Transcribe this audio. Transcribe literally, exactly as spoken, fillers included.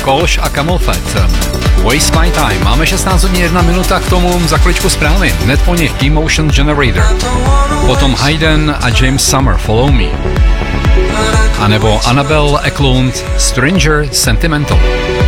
Kolš a Camel Fat. Waste My Time. Máme šestnáct hodin jedna minuta k tomu, za chviličku zprávy. Hned po nich Emotion Generator. Potom Hayden a James Summer, Follow Me. A nebo Annabelle Eklund, Stranger Sentimental.